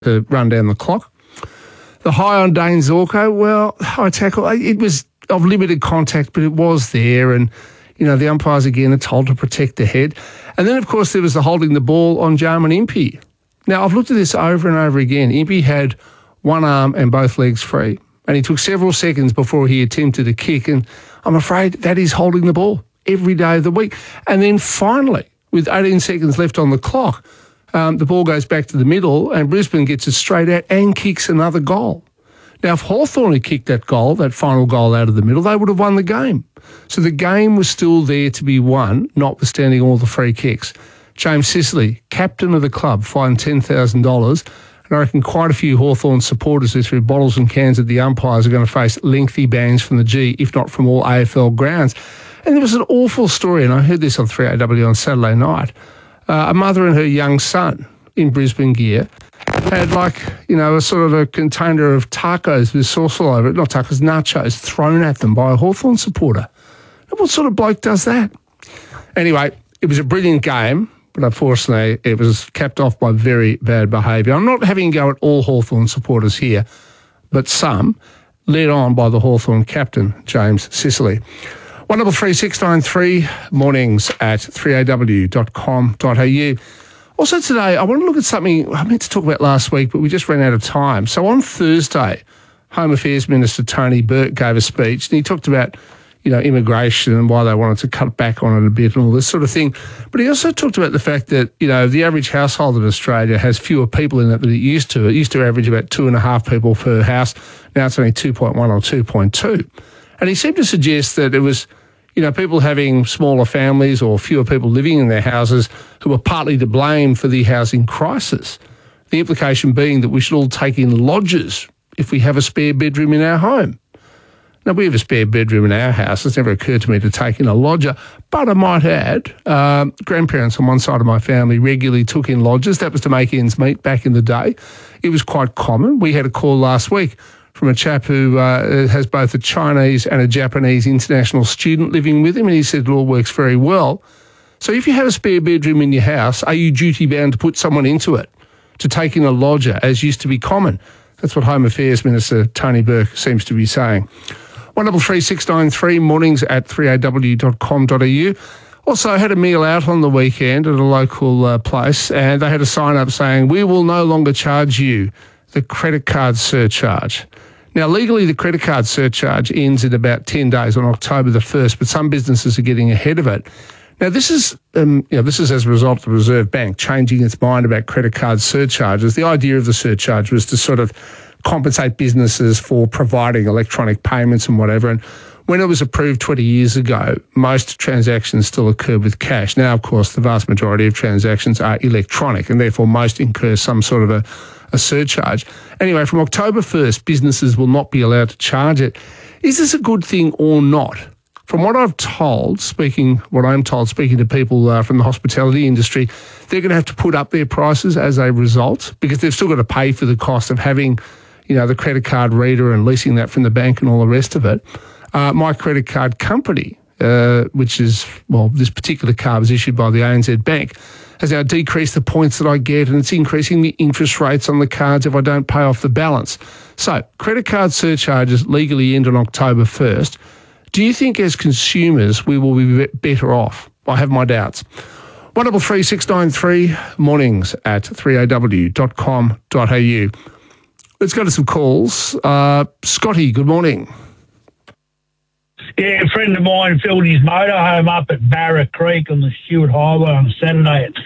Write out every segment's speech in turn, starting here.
to run down the clock. The high on Dane Zorko, well, high tackle, it was of limited contact, but it was there. And, the umpires again are told to protect the head. And then, of course, there was the holding the ball on Jarman Impey. Now, I've looked at this over and over again. Impey had one arm and both legs free. And he took several seconds before he attempted a kick. And I'm afraid that is holding the ball every day of the week. And then finally, with 18 seconds left on the clock, the ball goes back to the middle and Brisbane gets it straight out and kicks another goal. Now, if Hawthorn had kicked that goal, that final goal out of the middle, they would have won the game. So the game was still there to be won, notwithstanding all the free kicks. James Sicily, captain of the club, fined $10,000. And I reckon quite a few Hawthorn supporters who threw bottles and cans at the umpires are going to face lengthy bans from the G, if not from all AFL grounds. And there was an awful story, and I heard this on 3AW on Saturday night. A mother and her young son in Brisbane gear had a sort of a container of tacos with sauce all over it, not tacos, nachos, thrown at them by a Hawthorn supporter. And what sort of bloke does that? Anyway, it was a brilliant game, but unfortunately it was capped off by very bad behaviour. I'm not having a go at all Hawthorn supporters here, but some, led on by the Hawthorn captain, James Sicily. 133693 mornings at 3aw.com.au. Also today, I want to look at something I meant to talk about last week, but we just ran out of time. So on Thursday, Home Affairs Minister Tony Burke gave a speech and he talked about, immigration and why they wanted to cut back on it a bit and all this sort of thing. But he also talked about the fact that, the average household in Australia has fewer people in it than it used to. It used to average about 2.5 people per house. Now it's only 2.1 or 2.2. And he seemed to suggest that it was people having smaller families or fewer people living in their houses who were partly to blame for the housing crisis. The implication being that we should all take in lodgers if we have a spare bedroom in our home. Now, we have a spare bedroom in our house. It's never occurred to me to take in a lodger. But I might add, grandparents on one side of my family regularly took in lodgers. That was to make ends meet back in the day. It was quite common. We had a call last week from a chap who has both a Chinese and a Japanese international student living with him, and he said it all works very well. So if you have a spare bedroom in your house, are you duty-bound to put someone into it, to take in a lodger, as used to be common? That's what Home Affairs Minister Tony Burke seems to be saying. 133693 mornings at 3aw.com.au. Also, I had a meal out on the weekend at a local place, and they had a sign up saying, "We will no longer charge you the credit card surcharge." Now, legally, the credit card surcharge ends in about 10 days on October the 1st, but some businesses are getting ahead of it. Now, this is as a result of the Reserve Bank changing its mind about credit card surcharges. The idea of the surcharge was to sort of compensate businesses for providing electronic payments and whatever. And when it was approved 20 years ago, most transactions still occurred with cash. Now, of course, the vast majority of transactions are electronic, and therefore most incur some sort of a surcharge. Anyway, from October 1st, businesses will not be allowed to charge it. Is this a good thing or not? From what I'm told, speaking to people from the hospitality industry, they're going to have to put up their prices as a result because they've still got to pay for the cost of having, the credit card reader and leasing that from the bank and all the rest of it. My credit card company, this particular card was issued by the ANZ Bank, has now decreased the points that I get, and it's increasing the interest rates on the cards if I don't pay off the balance. So credit card surcharges legally end on October 1st. Do you think as consumers we will be better off? I have my doubts. 133693 mornings at 3aw.com.au. Let's go to some calls. Scotty, good morning. Yeah, a friend of mine filled his motorhome up at Barra Creek on the Stewart Highway on Saturday at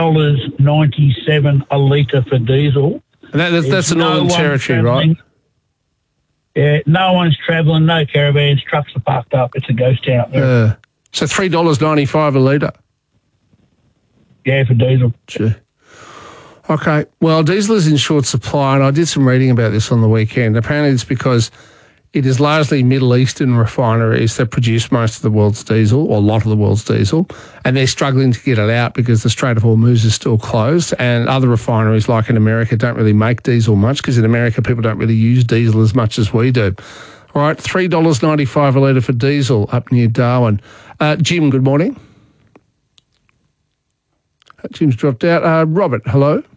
$3.97 a litre for diesel. And that's the Northern Territory, right? Yeah, no one's travelling, no caravans, trucks are parked up. It's a ghost town out there. So $3.95 a litre? Yeah, for diesel. Sure. Okay, well, diesel is in short supply, and I did some reading about this on the weekend. Apparently it's because it is largely Middle Eastern refineries that produce most of the world's diesel, or a lot of the world's diesel, and they're struggling to get it out because the Strait of Hormuz is still closed, and other refineries, like in America, don't really make diesel much because in America people don't really use diesel as much as we do. All right, $3.95 a litre for diesel up near Darwin. Jim, good morning. Jim's dropped out. Robert, hello.